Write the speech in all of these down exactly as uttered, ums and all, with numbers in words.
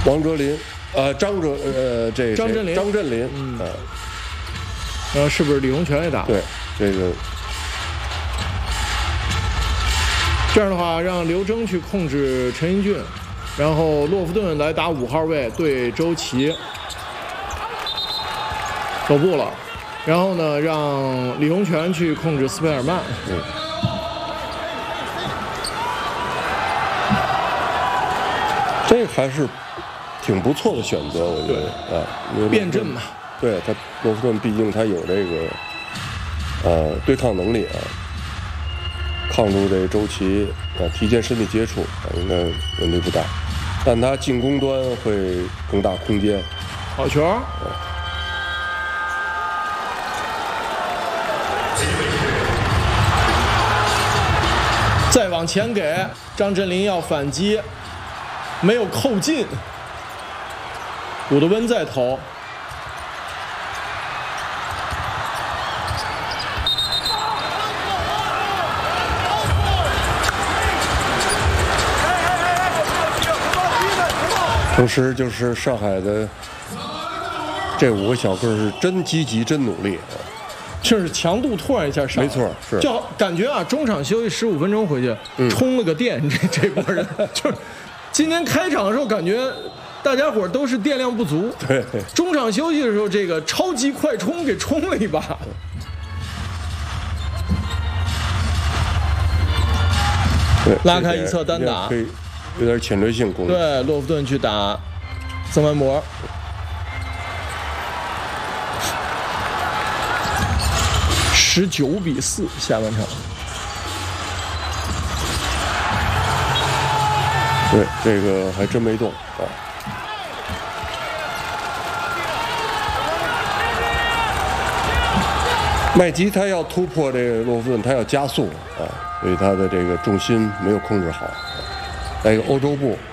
王哲林，呃，张哲，呃，这张镇麟， 张镇麟， 嗯， 呃， 然后是不是李洪权也打？ 对，这个这样的话，让刘铮去控制陈英俊，然后洛夫顿来打五号位对周琦，走步了，然后呢，让李洪权去控制斯佩尔曼。 嗯。这个还是挺不错的选择，我觉得啊，因为辩证嘛。 对他，洛夫顿毕竟他有这个呃对抗能力啊，抗住这周琦啊，提前身体接触啊，应该问题不大。但他进攻端会更大空间。 好球！啊、再往前给张镇麟要反击。没有扣进，古德温在投， 同时就是上海的这五个小个是真积极、真努力啊， 就是强度突然一下上， 没错，是就感觉啊，中场休息十五分钟回去，嗯、充了个电，这这波人就是。今天开场的时候，感觉大家伙都是电量不足。 对， 中场休息的时候，这个超级快充给冲了一把。 对， 拉开一侧单打， 可以有点侵略性攻击。 对，洛夫顿去打曾文博。十九比四，下半场。 对，这个还真没动啊。麦吉他要突破这个洛夫顿，他要加速啊，所以他的这个重心没有控制好。来一个欧洲步。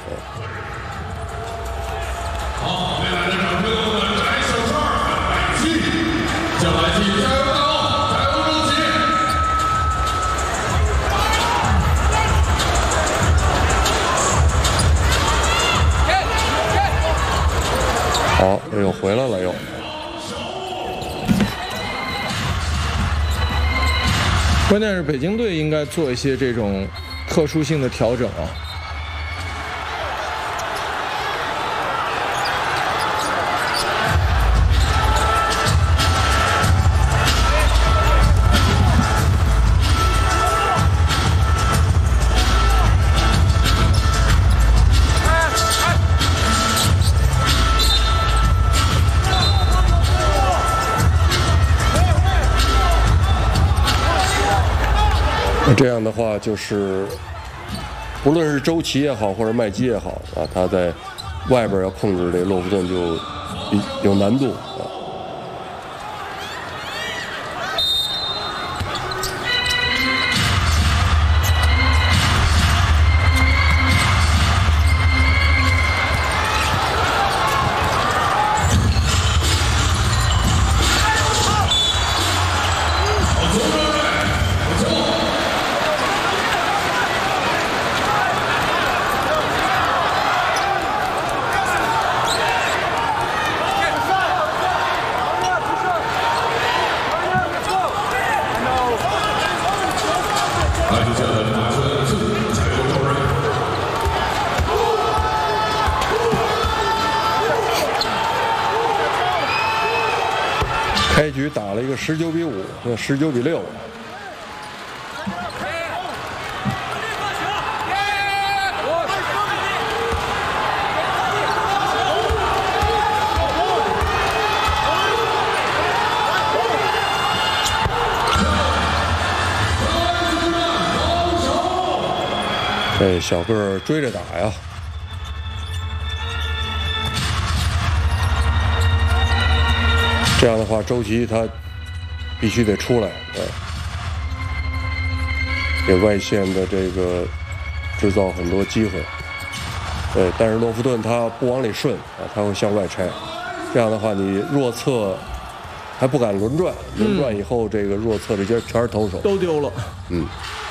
好，未来的掌声给我们摘手串麦吉，叫麦吉加油打好，在欧洲起。 好，又回来了又。 关键是北京队应该做一些这种特殊性的调整啊。 这样的话，就是不论是周琦也好，或者麦基也好啊，他在外边要控制这洛夫顿就有难度啊。开局打了一个十九比五，那十九比六。这小个儿追着打呀。这样的话，周琦他必须得出来，呃，给外线的这个制造很多机会。对，但是洛夫顿他不往里顺啊，他会向外拆。这样的话，你弱侧还不敢轮转，轮转以后这个弱侧这些全是投手都丢了。 嗯。